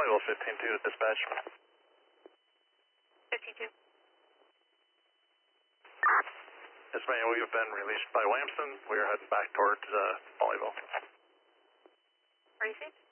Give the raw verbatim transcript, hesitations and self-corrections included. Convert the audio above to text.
Volleyball fifteen two to dispatch. fifteen two. Yes, ma'am, we have been released by Lamson. We are heading back towards uh, Volleyball. Are you safe?